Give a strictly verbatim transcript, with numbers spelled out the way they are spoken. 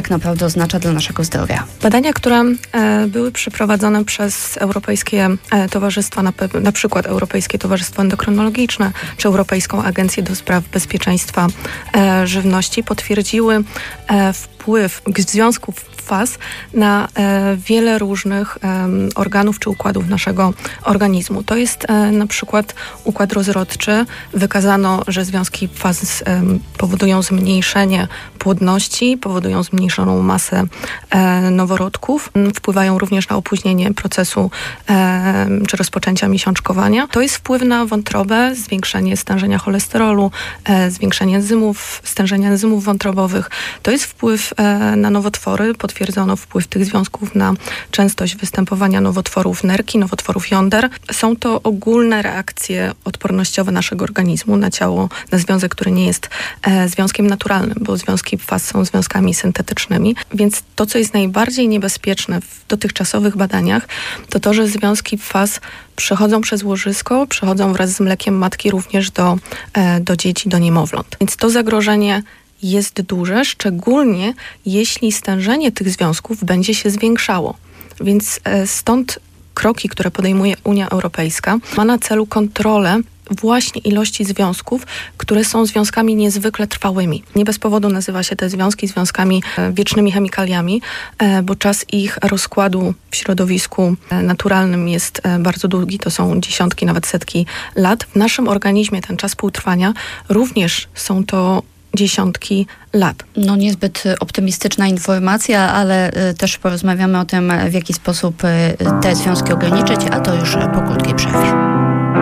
tak naprawdę oznacza dla naszego zdrowia? Badania, które e, były przeprowadzone przez Europejskie e, Towarzystwa, na, na przykład Europejskie Towarzystwo Endokrynologiczne, czy Europejską Agencję do Spraw Bezpieczeństwa e, Żywności, potwierdziły e, wpływ związków faz na e, wiele różnych e, organów czy układów naszego organizmu. To jest e, na przykład układ rozrodczy. Wykazano, że związki faz e, powodują zmniejszenie płodności, powodują zmniejszoną masę e, noworodków, wpływają również na opóźnienie procesu e, czy rozpoczęcia miesiączkowania. To jest wpływ na wątrobę, zwiększenie stężenia cholesterolu, e, zwiększenie enzymów, stężenia enzymów wątrobowych. To jest wpływ e, na nowotwory. Potwierdzono wpływ tych związków na częstość występowania nowotworów nerki, nowotworów jąder. Są to ogólne reakcje odpornościowe naszego organizmu na ciało, na związek, który nie jest e, związkiem naturalnym, bo związki faz są związkami syntetycznymi. Więc to, co jest najbardziej niebezpieczne w dotychczasowych badaniach, to to, że związki faz przechodzą przez łożysko, przechodzą wraz z mlekiem matki również do, e, do dzieci, do niemowląt. Więc to zagrożenie jest duże, szczególnie jeśli stężenie tych związków będzie się zwiększało. Więc e, stąd kroki, które podejmuje Unia Europejska, ma na celu kontrolę właśnie ilości związków, które są związkami niezwykle trwałymi. Nie bez powodu nazywa się te związki związkami e, wiecznymi chemikaliami, e, bo czas ich rozkładu w środowisku e, naturalnym jest e, bardzo długi, to są dziesiątki, nawet setki lat. W naszym organizmie ten czas półtrwania również są to dziesiątki lat. No niezbyt optymistyczna informacja, ale y, też porozmawiamy o tym, w jaki sposób y, te związki ograniczyć, a to już po krótkiej przerwie.